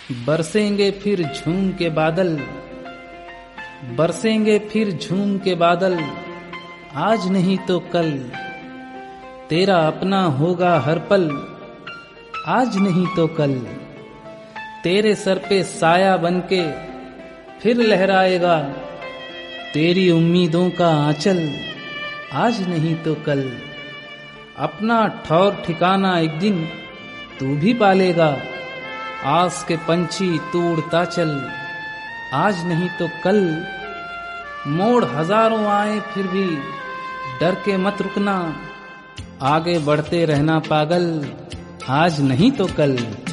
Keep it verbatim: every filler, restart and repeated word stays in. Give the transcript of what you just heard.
बरसेंगे फिर झूम के बादल, बरसेंगे फिर झूम के बादल, आज नहीं तो कल। तेरा अपना होगा हर पल, आज नहीं तो कल। तेरे सर पे साया बनके फिर लहराएगा, तेरी उम्मीदों का आंचल, आज नहीं तो कल। अपना ठौर ठिकाना एक दिन तू भी पालेगा, आस के पंछी तू उड़ता चल, आज नहीं तो कल। मोड़ हजारों आए फिर भी डर के मत रुकना, आगे बढ़ते रहना पागल, आज नहीं तो कल।